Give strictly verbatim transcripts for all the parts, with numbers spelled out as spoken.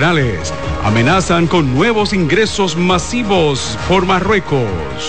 internacionales amenazan con nuevos ingresos masivos por Marruecos.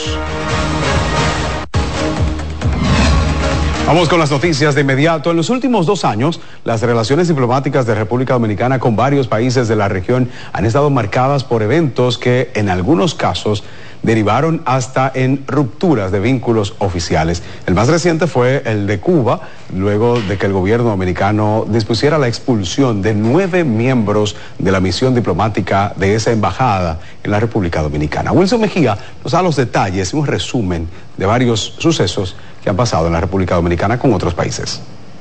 Vamos con las noticias de inmediato. En los últimos dos años, las relaciones diplomáticas de República Dominicana con varios países de la región han estado marcadas por eventos que, en algunos casos, derivaron hasta en rupturas de vínculos oficiales. El más reciente fue el de Cuba, luego de que el gobierno dominicano dispusiera la expulsión de nueve miembros de la misión diplomática de esa embajada en la República Dominicana. Wilson Mejía nos da los detalles y un resumen de varios sucesos que han pasado en la República Dominicana con otros países.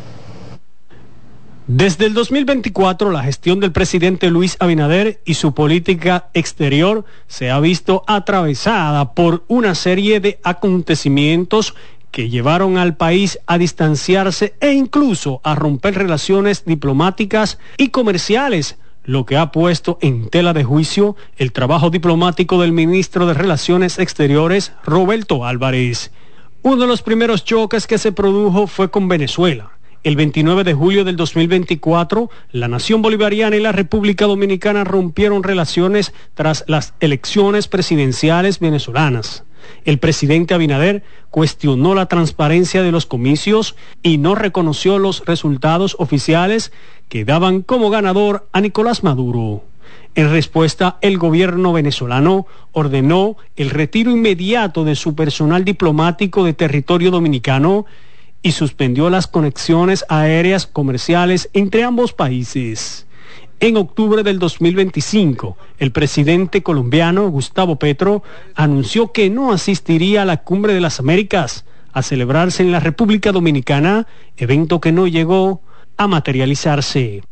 Desde el dos mil veinticuatro, la gestión del presidente Luis Abinader y su política exterior se ha visto atravesada por una serie de acontecimientos que llevaron al país a distanciarse e incluso a romper relaciones diplomáticas y comerciales, lo que ha puesto en tela de juicio el trabajo diplomático del ministro de Relaciones Exteriores, Roberto Álvarez. Uno de los primeros choques que se produjo fue con Venezuela. El veintinueve de julio del dos mil veinticuatro, la nación bolivariana y la República Dominicana rompieron relaciones tras las elecciones presidenciales venezolanas. El presidente Abinader cuestionó la transparencia de los comicios y no reconoció los resultados oficiales que daban como ganador a Nicolás Maduro. En respuesta, el gobierno venezolano ordenó el retiro inmediato de su personal diplomático de territorio dominicano y suspendió las conexiones aéreas comerciales entre ambos países. En octubre del dos mil veinticinco, el presidente colombiano Gustavo Petro anunció que no asistiría a la Cumbre de las Américas a celebrarse en la República Dominicana, evento que no llegó a materializarse.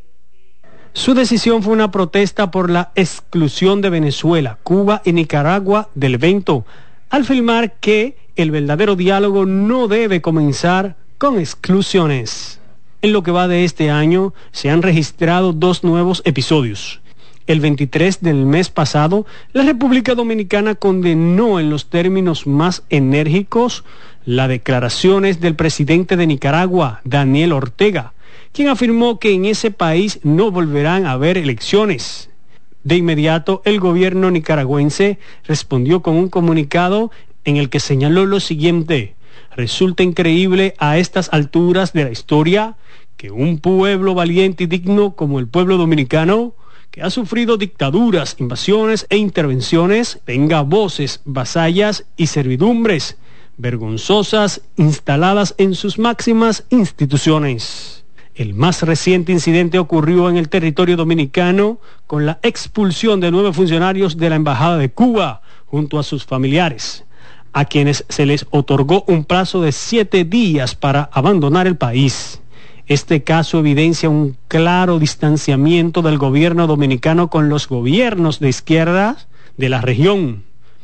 Su decisión fue una protesta por la exclusión de Venezuela, Cuba y Nicaragua del evento, al afirmar que el verdadero diálogo no debe comenzar con exclusiones. En lo que va de este año, se han registrado dos nuevos episodios. El veintitrés del mes pasado, la República Dominicana condenó en los términos más enérgicos las declaraciones del presidente de Nicaragua, Daniel Ortega, quien afirmó que en ese país no volverán a haber elecciones. De inmediato, el gobierno nicaragüense respondió con un comunicado en el que señaló lo siguiente: resulta increíble a estas alturas de la historia que un pueblo valiente y digno como el pueblo dominicano, que ha sufrido dictaduras, invasiones e intervenciones, tenga voces, vasallas y servidumbres vergonzosas instaladas en sus máximas instituciones. El más reciente incidente ocurrió en el territorio dominicano con la expulsión de nueve funcionarios de la Embajada de Cuba junto a sus familiares, a quienes se les otorgó un plazo de siete días para abandonar el país. Este caso evidencia un claro distanciamiento del gobierno dominicano con los gobiernos de izquierda de la región,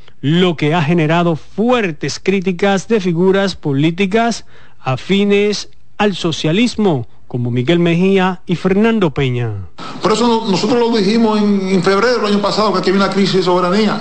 lo que ha generado fuertes críticas de figuras políticas afines al socialismo, como Miguel Mejía y Fernando Peña. Por eso nosotros lo dijimos en, en febrero del año pasado, que aquí había una crisis de soberanía,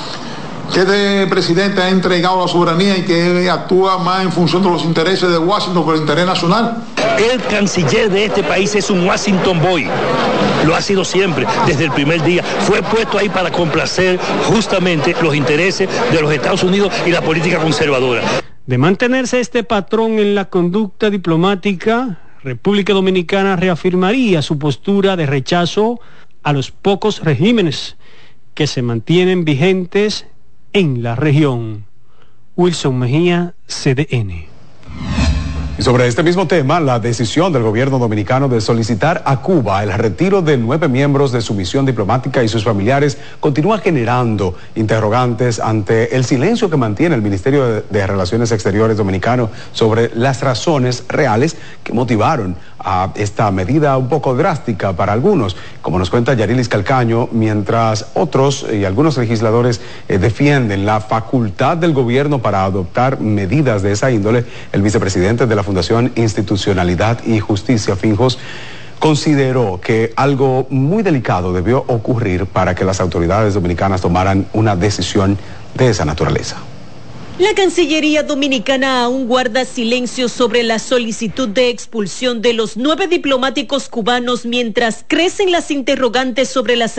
que este presidente ha entregado la soberanía y que actúa más en función de los intereses de Washington que el interés nacional. El canciller de este país es un Washington boy, lo ha sido siempre, desde el primer día. Fue puesto ahí para complacer justamente los intereses de los Estados Unidos y la política conservadora. De mantenerse este patrón en la conducta diplomática, República Dominicana reafirmaría su postura de rechazo a los pocos regímenes que se mantienen vigentes en la región. Wilson Mejía, C D N. Y sobre este mismo tema, la decisión del gobierno dominicano de solicitar a Cuba el retiro de nueve miembros de su misión diplomática y sus familiares continúa generando interrogantes ante el silencio que mantiene el Ministerio de, de Relaciones Exteriores dominicano sobre las razones reales que motivaron a esta medida un poco drástica para algunos, como nos cuenta Yarilis Calcaño, mientras otros y algunos legisladores eh, defienden la facultad del gobierno para adoptar medidas de esa índole. El vicepresidente de la Fundación Institucionalidad y Justicia, Finjos, consideró que algo muy delicado debió ocurrir para que las autoridades dominicanas tomaran una decisión de esa naturaleza. La Cancillería Dominicana aún guarda silencio sobre la solicitud de expulsión de los nueve diplomáticos cubanos mientras crecen las interrogantes sobre las